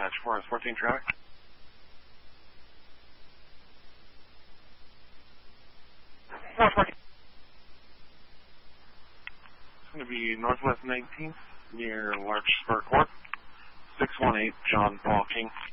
dispatch for us, 14 traffic. It's going to be Northwest 19th near Larkspur Court, 618 John Paul King.